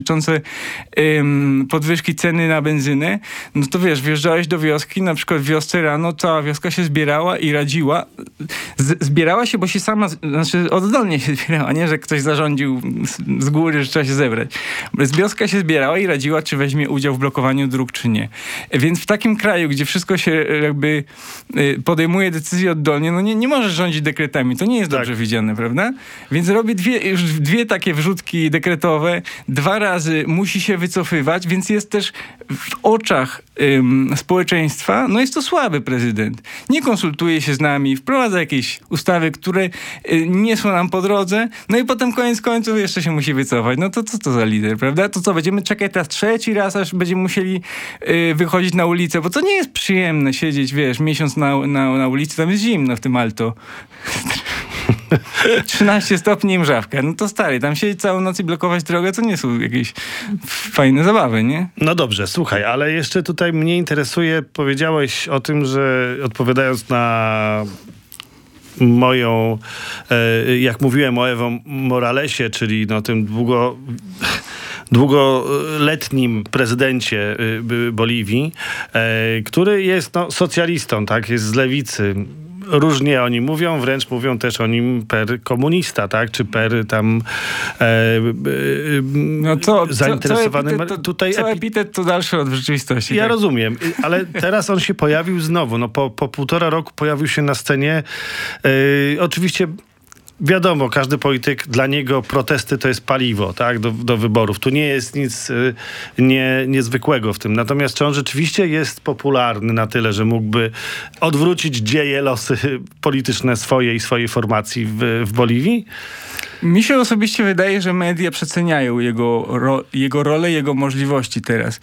dotyczące podwyżki ceny na benzynę, no to wiesz, wjeżdżałeś do wioski, na przykład w wiosce rano cała wioska się zbierała i radziła. Zbierała się, bo się sama, znaczy oddolnie się zbierała, nie, że ktoś zarządził z góry, że trzeba się zebrać. Wioska się zbierała i radziła, czy weźmie udział w blokowaniu dróg, czy nie. Więc w takim kraju, gdzie wszystko się jakby podejmuje decyzje oddolnie, no nie możesz rządzić dekretami. To nie jest dobrze widziane, prawda? Więc robię dwie takie wrzutki dekretowe. 2 razy musi się wycofywać, więc jest też w oczach społeczeństwa, no jest to słaby prezydent. Nie konsultuje się z nami, wprowadza jakieś ustawy, które nie są nam po drodze, no i potem koniec końców jeszcze się musi wycofać. No to co to za lider, prawda? To co, będziemy czekać teraz 3. raz, aż będziemy musieli wychodzić na ulicę, bo to nie jest przyjemne siedzieć, wiesz, miesiąc na ulicy, tam jest zimno w tym Alto. 13 stopni i mrzawka. No to stary, tam siedzieć całą noc i blokować drogę, to nie są jakieś fajne zabawy, nie? No dobrze, słuchaj, ale jeszcze tutaj mnie interesuje, powiedziałeś o tym, że odpowiadając na moją, jak mówiłem o Evo Moralesie, czyli no tym długoletnim prezydencie Boliwii, który jest socjalistą, tak, jest z lewicy. Różnie oni mówią, wręcz mówią też o nim per komunista, tak? Czy per tam zainteresowany... Co epitet to dalszy od rzeczywistości. Ja tak? rozumiem, ale teraz on się pojawił znowu. No po 1,5 roku pojawił się na scenie. Oczywiście wiadomo, każdy polityk, dla niego protesty to jest paliwo, tak, do wyborów. Tu nie jest nic niezwykłego w tym. Natomiast czy on rzeczywiście jest popularny na tyle, że mógłby odwrócić dzieje, losy polityczne swojej formacji w Boliwii? Mi się osobiście wydaje, że media przeceniają jego rolę, jego możliwości teraz.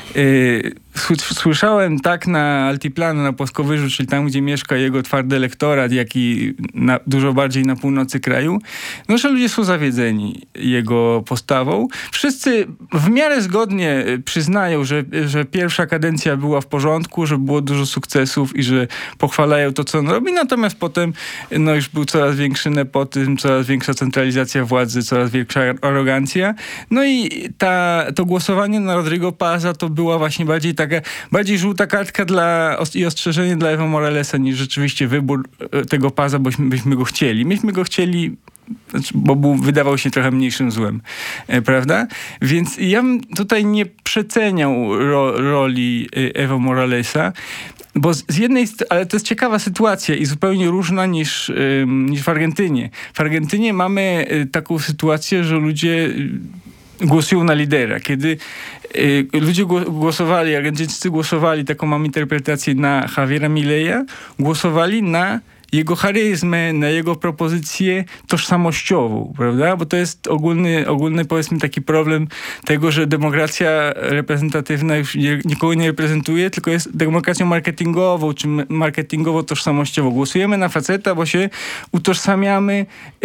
Słyszałem tak na Altiplano, na Płaskowyżu, czyli tam, gdzie mieszka jego twardy elektorat, jak i dużo bardziej na północy kraju, no, że ludzie są zawiedzeni jego postawą. Wszyscy w miarę zgodnie przyznają, że pierwsza kadencja była w porządku, że było dużo sukcesów i że pochwalają to, co on robi, natomiast potem no, już był coraz większy nepotyzm, coraz większa centralizacja władzy, coraz większa arogancja. No i to głosowanie na Rodrigo Paza to była właśnie bardziej żółta kartka i ostrzeżenie dla Evo Moralesa niż rzeczywiście wybór tego Paza, byśmy go chcieli. Myśmy go chcieli, bo wydawał się trochę mniejszym złem, prawda? Więc ja bym tutaj nie przeceniał roli Evo Moralesa, bo z jednej strony, ale to jest ciekawa sytuacja i zupełnie różna niż w Argentynie. W Argentynie mamy taką sytuację, że ludzie głosują na lidera. Kiedy ludzie głosowali, Argentyńczycy głosowali, taką mam interpretację, na Javiera Mileya, głosowali na jego charyzmę, na jego propozycję tożsamościową, prawda? Bo to jest ogólny powiedzmy taki problem tego, że demokracja reprezentatywna już nikogo nie reprezentuje, tylko jest demokracją marketingową, czy marketingowo-tożsamościową. Głosujemy na faceta, bo się utożsamiamy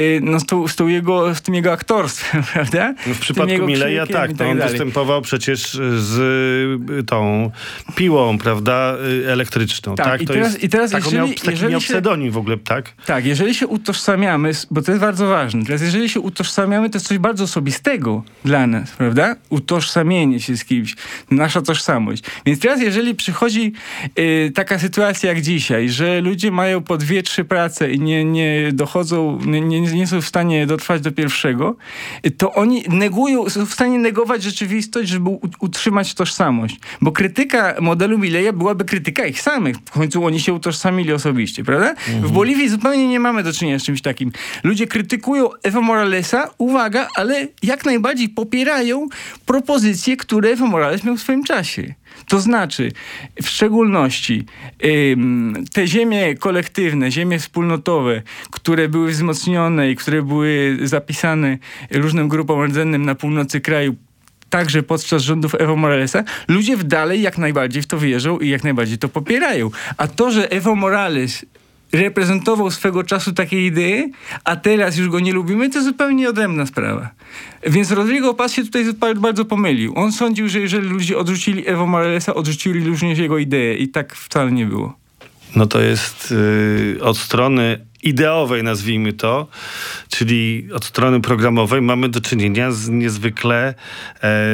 z tym jego aktorstwem, prawda? No w przypadku Mileya tak, on występował przecież z tą piłą, prawda, elektryczną. Tak? Taki miał pseudonim w ogóle, tak? Tak, jeżeli się utożsamiamy, bo to jest bardzo ważne, teraz jeżeli się utożsamiamy, to jest coś bardzo osobistego dla nas, prawda? Utożsamienie się z kimś, nasza tożsamość. Więc teraz jeżeli przychodzi taka sytuacja jak dzisiaj, że ludzie mają po 2-3 prace i nie dochodzą, nie są w stanie dotrwać do pierwszego, to oni są w stanie negować rzeczywistość, żeby utrzymać tożsamość. Bo krytyka modelu Mileya byłaby krytyka ich samych. W końcu oni się utożsamili osobiście, prawda? W Boliwii zupełnie nie mamy do czynienia z czymś takim. Ludzie krytykują Evo Moralesa, uwaga, ale jak najbardziej popierają propozycje, które Evo Morales miał w swoim czasie. To znaczy, w szczególności te ziemie kolektywne, ziemie wspólnotowe, które były wzmocnione i które były zapisane różnym grupom rdzennym na północy kraju, także podczas rządów Evo Moralesa, ludzie dalej jak najbardziej w to wierzą i jak najbardziej to popierają. A to, że Evo Morales reprezentował swego czasu takie idee, a teraz już go nie lubimy, to zupełnie odrębna sprawa. Więc Rodrigo Paz się tutaj bardzo pomylił. On sądził, że jeżeli ludzie odrzucili Evo Moralesa, odrzucili również jego idee i tak wcale nie było. No to jest od strony ideowej, nazwijmy to, czyli od strony programowej, mamy do czynienia z niezwykle